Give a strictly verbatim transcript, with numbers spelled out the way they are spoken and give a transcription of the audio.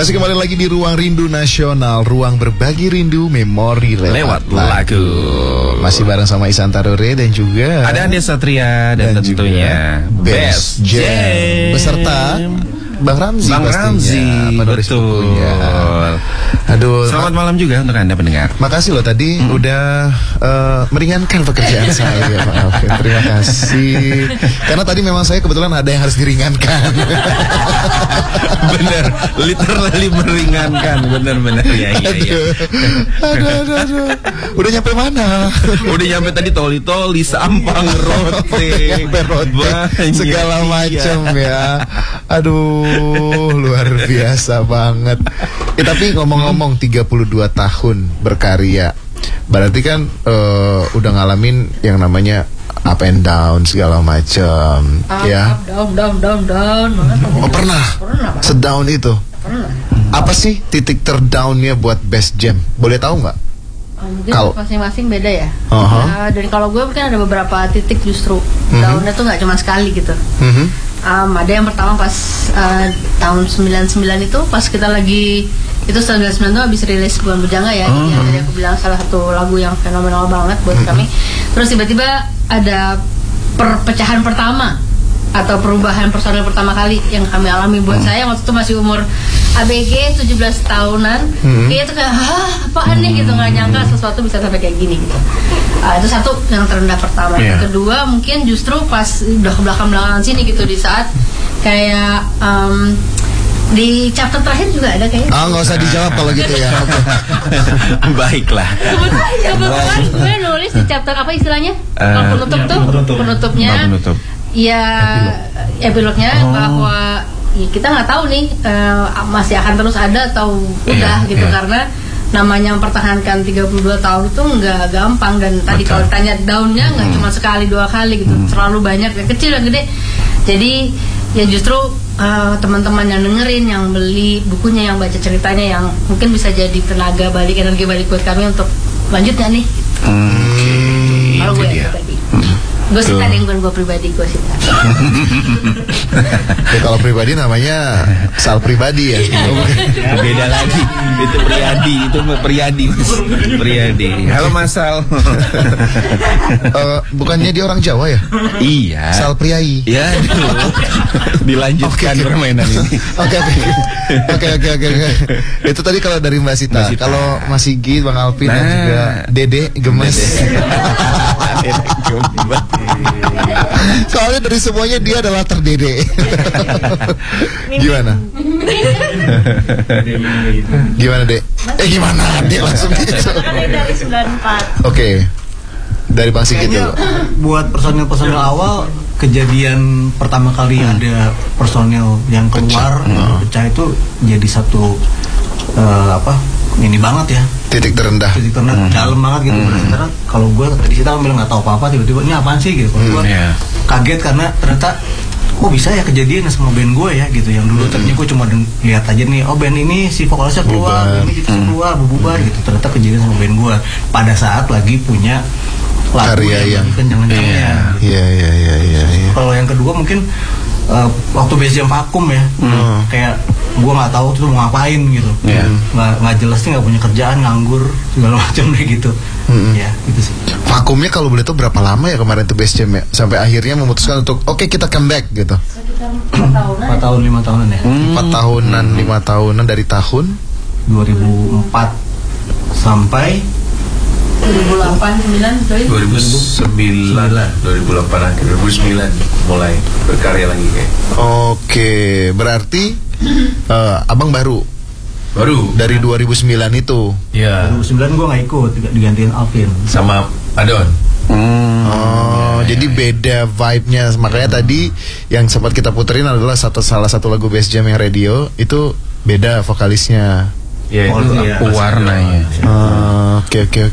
Masih kembali lagi di Ruang Rindu Nasional, ruang berbagi rindu memori lewat, lewat lagu. lagu. Masih bareng sama Ihsan Tarore dan juga ada Andes Satria dan, dan tentunya Best Jam. Jam Beserta Bang Ramzi Bang pastinya, Ramzi, betul. Aduh, selamat malam juga untuk Anda pendengar. Makasih loh tadi hmm. udah uh, meringankan pekerjaan saya, Pak Alvin. Terima kasih. Karena tadi memang saya kebetulan ada yang harus diringankan. Bener, literally meringankan, bener-bener ya, ya, ya. Aduh, aduh, aduh. Udah nyampe mana? Udah nyampe tadi toli-toli, Sampang, Rote, Rote, segala macam ya. Aduh, luar biasa banget. Eh, tapi ngomong-ngomong tiga puluh dua tahun berkarya, berarti kan uh, udah ngalamin yang namanya up and down segala macam, up, ya. Up, down, down, down, down. Oh pernah? Pernah. Sedown itu? Pernah. Apa sih titik terdownnya buat Best Jam? Boleh tahu nggak? Mungkin kalo, masing-masing beda ya. Uh-huh. Uh, dan kalau gue mungkin ada beberapa titik justru uh-huh. downnya tuh nggak cuma sekali gitu. Uh-huh. Um, ada yang pertama pas uh, tahun sembilan puluh sembilan itu pas kita lagi itu tahun sembilan puluh sembilan itu habis rilis Bulan Bujangga ya. Uh-huh. Yang tadi aku bilang salah satu lagu yang fenomenal banget buat uh-huh. kami. Terus tiba-tiba ada perpecahan pertama atau perubahan personil pertama kali yang kami alami buat hmm. saya waktu itu masih umur A B G tujuh belas tahunan. Hmm. Kayak itu kayak hah apaan nih gitu, nggak nyangka sesuatu bisa sampai kayak gini gitu. Uh, itu satu yang terendah pertama. Yeah. Yang kedua mungkin justru pas udah ke belakang-belakangan sini gitu di saat kayak um, di chapter terakhir juga ada kayaknya. Ah nggak usah dijawab kalau gitu ya. Baiklah. Kebetulan gue nulis di chapter apa istilahnya? Uh, penutup ya, tuh penutup. penutupnya. Penutup. Ya epilognya oh. bahwa ya kita nggak tahu nih uh, masih akan terus ada atau udah yeah, gitu yeah. Karena namanya mempertahankan tiga puluh dua tahun itu nggak gampang. Dan tadi kalau tanya daunnya nggak hmm. cuma sekali dua kali gitu, hmm. terlalu banyak, yang kecil yang gede. Jadi ya justru uh, teman-teman yang dengerin, yang beli bukunya, yang baca ceritanya, yang mungkin bisa jadi tenaga balik, energi balik buat kami untuk lanjutnya nih gitu. hmm. Kalau gue ya tadi gue sih tadi yang gue pribadi gue sih ya, kalau pribadi namanya Sal pribadi ya. Ya beda lagi, itu Priyadi, itu Priyadi, Priyadi. Halo Mas Sal. uh, bukannya dia orang Jawa ya? Iya. Sal Priai. Ya. Dilanjutkan okay, permainan ini. Oke oke oke oke oke. Itu tadi kalau dari Mbak Sita. Kalau Mas Sigit, Bang Alvin nah, dan juga Dede Gemes. Dede Gemes. Soalnya dari semuanya dia adalah terdede. Gimana? Gimana Dek? Eh gimana Dek langsung gitu? Dari sembilan puluh empat. Oke. Dari Bang Sigit dulu. Buat personil-personil awal, kejadian pertama kali hmm. ada personil yang keluar hmm. pecah itu jadi satu uh, apa? Ini banget ya. Titik terendah. Titik terendah, hmm. dalam banget gitu. Hmm. Karena kalau gue di situ bilang nggak tahu apa-apa, tiba-tiba ini apaan sih gitu. Hmm. Gue yeah. kaget karena ternyata kok bisa ya kejadian sama band gue ya gitu. Yang dulu hmm. tadinya gue cuma lihat aja nih, oh band ini si vokalisnya keluar, bubar. Ini kita hmm. keluar, bubar hmm. gitu. Ternyata kejadian sama band gue pada saat lagi punya lagu karya yang kencang-kencangnya. Iya iya iya iya. Kalau yang kedua mungkin uh, waktu Best Jam vakum ya, hmm. kayak gue nggak tahu tuh mau ngapain gitu, yeah. nggak nggak jelas sih, nggak punya kerjaan, nganggur segala macam kayak gitu, mm-hmm. ya gitu sih. Vakumnya kalau boleh tahu berapa lama ya kemarin tuh Best Jam ya, sampai akhirnya memutuskan untuk oke okay, kita come back gitu. Sekitar empat tahunan. Empat tahun lima tahunan ya. Empat hmm. tahunan lima tahunan dari tahun dua ribu empat sampai dua ribu delapan sembilan dua ribu sembilan dua ribu delapan akhir dua ribu sembilan mulai berkarya lagi kayak. Oke, berarti uh, abang baru baru dari dua ribu sembilan itu. Iya. dua ribu sembilan gue nggak ikut, digantiin Alvin sama Adon. Hmm. Oh, ya, jadi ya, beda vibe-nya. Makanya tadi yang sempat kita puterin adalah satu salah satu lagu Best Jam yang radio itu beda vokalisnya. Ya, itu ya, warnanya. Oke oke oke.